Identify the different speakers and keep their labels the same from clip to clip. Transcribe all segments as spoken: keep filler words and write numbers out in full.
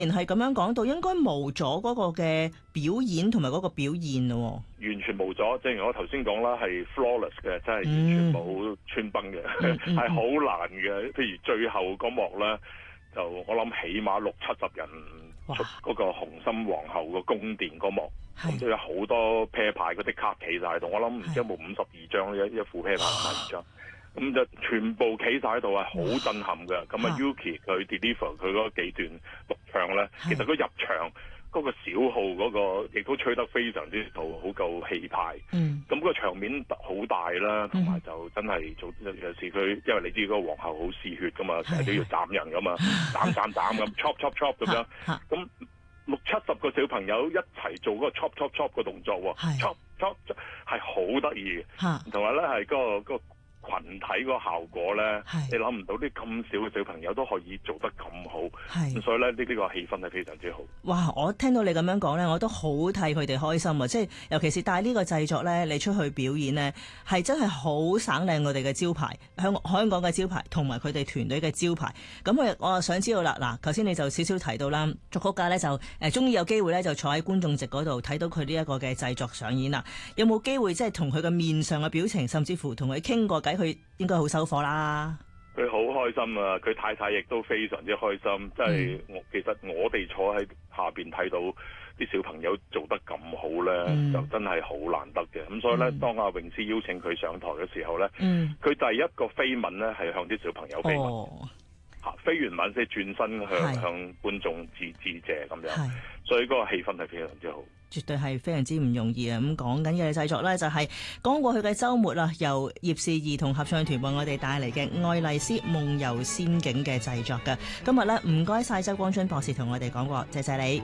Speaker 1: 係咁樣講到，應該冇咗嗰個嘅表演同埋嗰個表現咯。
Speaker 2: 完全冇咗，正如我頭先講啦，係 flawless 嘅，真係完全冇穿崩嘅，係好、嗯、難嘅。譬如最後嗰幕咧，就我諗起碼六七十人出嗰個紅心皇后個宮殿嗰幕，咁都有好多啤牌嗰啲卡企晒喺度。我諗唔知有冇五十二張一一副啤牌五十二張。咁就全部企晒喺度，係好震撼嘅。咁啊 Yuki 佢 deliver 佢嗰幾段獨唱咧，其實佢入場嗰個小號嗰個亦都吹得非常之好，好夠氣派。嗯，咁個場面好大啦，同埋就真係做有時佢，因為你知嗰個皇后好嗜血噶嘛，成日都要斬人噶嘛，斬斬斬咁 chop chop chop 咁樣。咁六七十個小朋友一齊做嗰個 chop chop chop 個動作喎，chop chop 係好得意嘅，同埋咧係嗰個嗰個群體個效果咧，你諗唔到啲咁少嘅小朋友都可以做得咁好，咁所以咧呢呢個氣氛係非常之好。
Speaker 1: 哇！我聽到你咁樣講咧，我都好替佢哋開心啊！即係尤其是帶呢個製作咧，你出去表演咧，係真係好省靚我哋嘅招牌，香香港嘅招牌同埋佢哋團隊嘅招牌。咁我我啊想知道啦，嗱，頭先你就少少提到啦，作曲家咧就誒終於有機會咧就坐喺觀眾席嗰度睇到佢呢一個嘅製作上演啦。有冇機會即係同佢嘅面上嘅表情，甚至乎同佢傾過偈？佢應該好收貨啦。
Speaker 2: 佢好開心啊！佢太太亦都非常之開心。即係我其實我哋坐喺下邊睇到啲小朋友做得咁好咧，嗯、就真係好難得嘅。咁所以咧，嗯、當阿詠詩邀請佢上台嘅時候咧，佢、嗯、第一個飛吻咧係向啲小朋友飛吻。哦嚇，飛完吻先轉身向向觀眾致致謝咁樣，所以嗰個氣氛係非常之好。
Speaker 1: 絕對係非常之唔容易啊！咁講緊嘅製作呢，就係講過去嘅週末啦，由葉氏兒童合唱團為我哋帶嚟嘅《愛麗絲夢遊仙境》嘅製作㗎。今日呢，唔該晒周光蓁博士同我哋講過，謝謝你。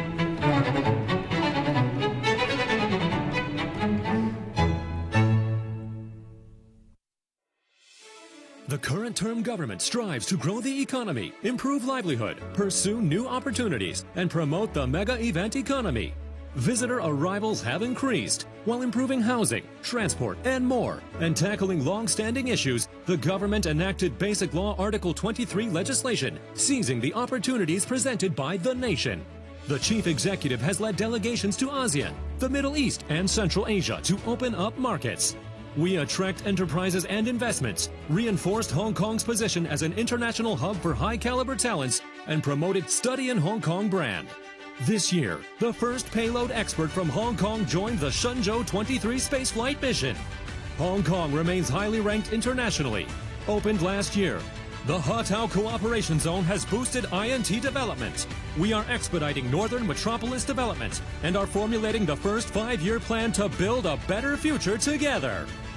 Speaker 3: The current term government strives to grow the economy, improve livelihood, pursue new opportunities, and promote the mega event economy. Visitor arrivals have increased while improving housing, transport, and more. And tackling long-standing issues, the government enacted Basic Law Article twenty-three legislation, seizing the opportunities presented by the nation. The chief executive has led delegations to ASEAN, the Middle East, and Central Asia to open up markets. We attract enterprises and investments, reinforced Hong Kong's position as an international hub for high-caliber talents, and promoted Study in Hong Kong brand. This year, the first payload expert from Hong Kong joined the Shenzhou twenty-three spaceflight mission. Hong Kong remains highly ranked internationally. Opened last year, the Hatao Cooperation Zone has boosted I N T development. We are expediting Northern Metropolis development and are formulating the first five-year plan to build a better future together.